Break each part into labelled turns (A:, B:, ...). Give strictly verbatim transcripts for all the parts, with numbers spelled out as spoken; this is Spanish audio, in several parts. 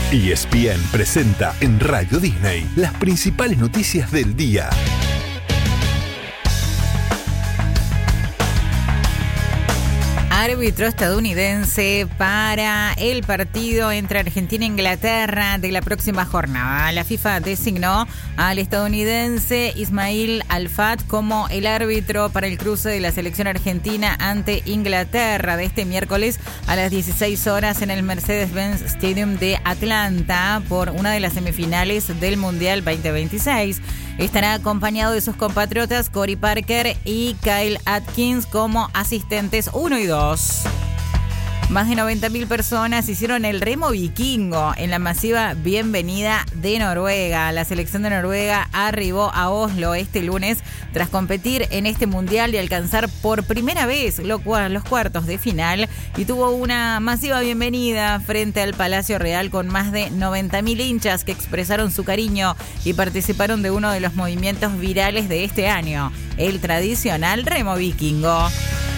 A: E S P N presenta en Radio Disney las principales noticias del día.
B: Árbitro estadounidense para el partido entre Argentina e Inglaterra de la próxima jornada. La FIFA designó al estadounidense Ismail Al-Fat como el árbitro para el cruce de la selección argentina ante Inglaterra de este miércoles a las dieciséis horas en el Mercedes-Benz Stadium de Atlanta por una de las semifinales del Mundial veinte veintiséis. Estará acompañado de sus compatriotas Corey Parker y Kyle Atkins como asistentes uno y dos. Más de noventa mil personas hicieron el remo vikingo en la masiva bienvenida de Noruega. La selección de Noruega arribó a Oslo este lunes tras competir en este mundial y alcanzar por primera vez los cuartos de final, y tuvo una masiva bienvenida frente al Palacio Real con más de noventa mil hinchas que expresaron su cariño y participaron de uno de los movimientos virales de este año, el tradicional remo vikingo.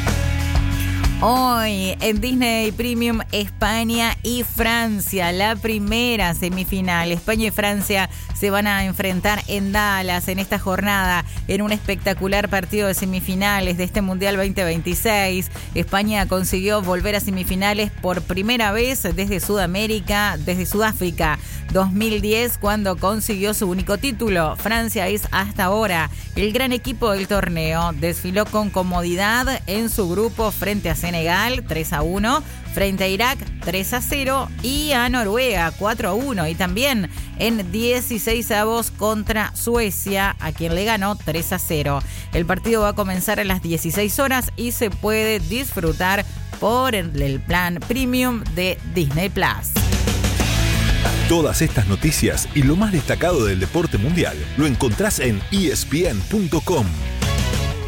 B: Hoy en Disney Premium, España y Francia, la primera semifinal. España y Francia se van a enfrentar en Dallas en esta jornada en un espectacular partido de semifinales de este Mundial veinte veintiséis. España consiguió volver a semifinales por primera vez desde Sudamérica, desde Sudáfrica dos mil diez, cuando consiguió su único título. Francia es hasta ahora el gran equipo del torneo. Desfiló con comodidad en su grupo frente a Senegal tres a uno, frente a Irak tres a cero y a Noruega cuatro a uno, y también en dieciseisavos contra Suecia, a quien le ganó tres a cero. El partido va a comenzar a las dieciséis horas y se puede disfrutar por el plan premium de Disney Plus.
A: Todas estas noticias y lo más destacado del deporte mundial lo encontrás en E S P N punto com.